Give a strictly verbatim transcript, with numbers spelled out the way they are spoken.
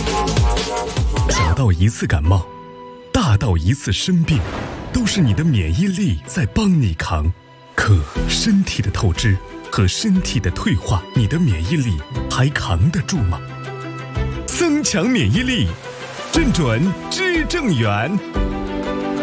小到一次感冒，大到一次生病，都是你的免疫力在帮你扛。可身体的透支和身体的退化，你的免疫力还扛得住吗？增强免疫力，正准知正源。